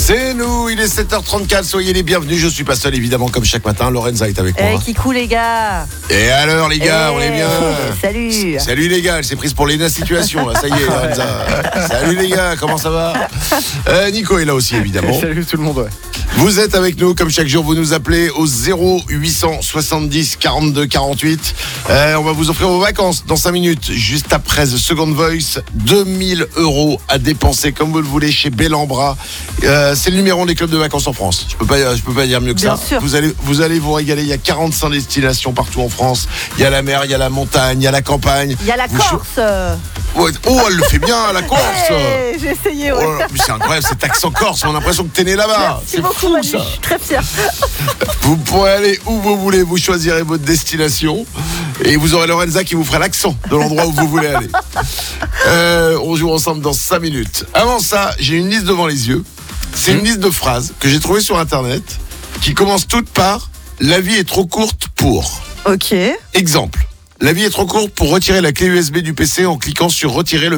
C'est nous, il est 7h34, soyez les bienvenus, je suis pas seul évidemment comme chaque matin, Lorenza est avec moi. Kikou les gars. Et alors les gars, on est bien. Salut. Salut les gars, elle s'est prise pour l'ENA situation là, ça y est Lorenza. Salut les gars, comment ça va? Nico est là aussi évidemment. Salut tout le monde, ouais. Vous êtes avec nous comme chaque jour, vous nous appelez au 0870 42 48. On va vous offrir vos vacances dans 5 minutes, juste après The Second Voice. 2000 € à dépenser comme vous le voulez chez Bellambra. C'est le numéro 1 des clubs de vacances en France. Je peux pas dire mieux que Bien ça. sûr. Vous allez vous régaler. Il y a 45 destinations partout en France. Il y a la mer, il y a la montagne, il y a la campagne. Il y a la Corse. Ouais. Oh, elle le fait bien, la Corse. J'ai essayé, ouais. Oh là, mais c'est incroyable cet accent corse. On a l'impression que t'es né là-bas. Merci C'est beaucoup, fou Manu, ça. je suis très fière. Vous pourrez aller où vous voulez, vous choisirez votre destination et vous aurez Lorenza qui vous fera l'accent de l'endroit où vous voulez aller. On joue ensemble dans 5 minutes. Avant ça, j'ai une liste devant les yeux. C'est une liste de phrases que j'ai trouvées sur internet qui commencent toutes par « La vie est trop courte pour ». Ok. Exemple. La vie est trop courte pour retirer la clé USB du PC en cliquant sur « Retirer le